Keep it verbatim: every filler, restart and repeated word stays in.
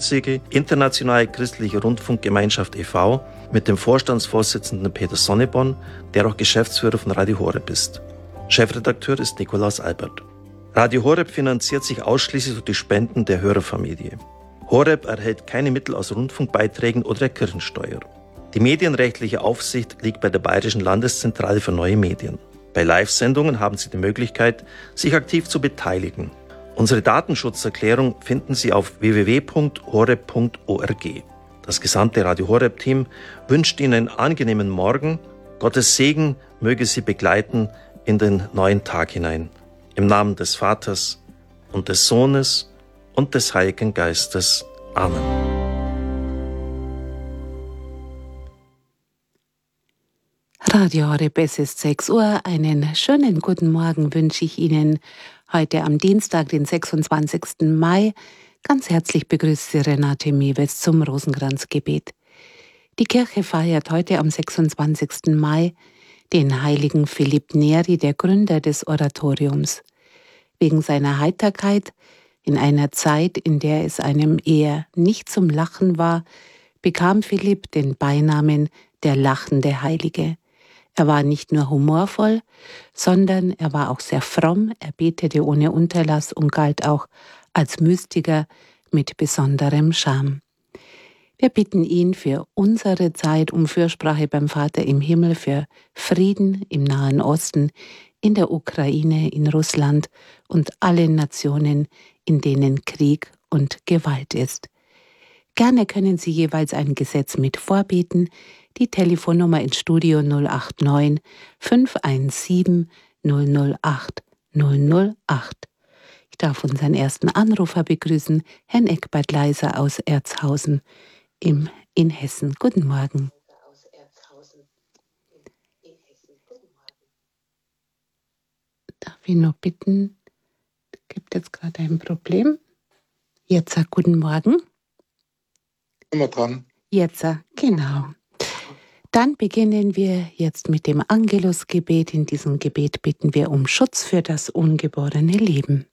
gemeinnützige Internationale Christliche Rundfunkgemeinschaft e V mit dem Vorstandsvorsitzenden Peter Sonneborn, der auch Geschäftsführer von Radio Horeb ist. Chefredakteur ist Nikolaus Albert. Radio Horeb finanziert sich ausschließlich durch die Spenden der Hörerfamilie. Horeb erhält keine Mittel aus Rundfunkbeiträgen oder der Kirchensteuer. Die medienrechtliche Aufsicht liegt bei der Bayerischen Landeszentrale für neue Medien. Bei Live-Sendungen haben Sie die Möglichkeit, sich aktiv zu beteiligen. Unsere Datenschutzerklärung finden Sie auf w w w punkt horeb punkt org. Das gesamte Radio Horeb-Team wünscht Ihnen einen angenehmen Morgen. Gottes Segen möge Sie begleiten in den neuen Tag hinein. Im Namen des Vaters und des Sohnes und des Heiligen Geistes. Amen. Radio Horeb, es ist sechs Uhr. Einen schönen guten Morgen wünsche ich Ihnen heute am Dienstag, den sechsundzwanzigsten Mai. Ganz herzlich begrüßt Sie Renate Mewes zum Rosenkranzgebet. Die Kirche feiert heute am sechsundzwanzigsten Mai den heiligen Philipp Neri, der Gründer des Oratoriums. Wegen seiner Heiterkeit in einer Zeit, in der es einem eher nicht zum Lachen war, bekam Philipp den Beinamen der lachende Heilige. Er war nicht nur humorvoll, sondern er war auch sehr fromm, er betete ohne Unterlass und galt auch als Mystiker mit besonderem Charme. Wir bitten ihn für unsere Zeit um Fürsprache beim Vater im Himmel, für Frieden im Nahen Osten, in der Ukraine, in Russland und allen Nationen, in denen Krieg und Gewalt ist. Gerne können Sie jeweils ein Gesetz mit vorbeten. Die Telefonnummer ins Studio null acht neun fünf eins sieben null null acht null null acht. Ich darf unseren ersten Anrufer begrüßen, Herrn Eckbert Leiser aus Erzhausen im, in Hessen. Guten Morgen. Darf ich noch bitten, es gibt jetzt gerade ein Problem. Jetzt, guten Morgen. Immer dran. Jetzt, genau. Dann beginnen wir jetzt mit dem Angelusgebet. In diesem Gebet bitten wir um Schutz für das ungeborene Leben.